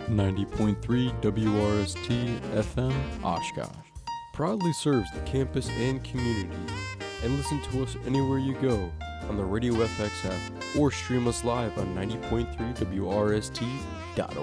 90.3 WRST FM Oshkosh proudly serves the campus and community. And listen to us anywhere you go on the Radio FX app or stream us live on 90.3 WRST.org.